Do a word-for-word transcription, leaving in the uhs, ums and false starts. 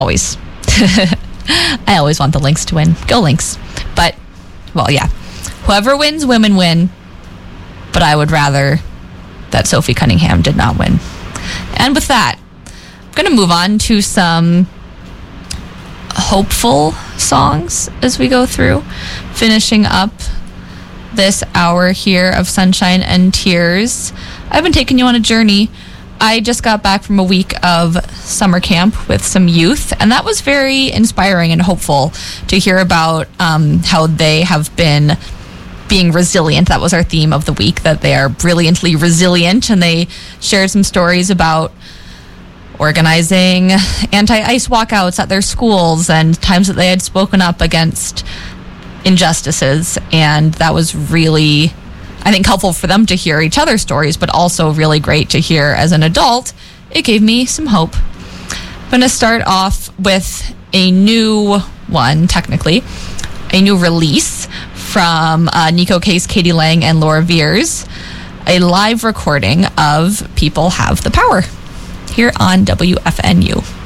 always. I always want the Lynx to win. Go Lynx. But, well, yeah. Whoever wins, women win. But I would rather that Sophie Cunningham did not win. And with that, I'm going to move on to some hopeful songs as we go through, finishing up this hour here of Sunshine and Tears. I've been taking you on a journey. I just got back from a week of summer camp with some youth, and that was very inspiring and hopeful to hear about um, how they have been being resilient. That was our theme of the week, that they are brilliantly resilient, and they shared some stories about organizing anti-ice walkouts at their schools and times that they had spoken up against injustices, and that was really, I think, helpful for them to hear each other's stories, but also really great to hear as an adult. It gave me some hope. I'm going to start off with a new one, technically, a new release from uh, Nico Case, Katie Lang, and Laura Veers, a live recording of People Have the Power here on W F N U.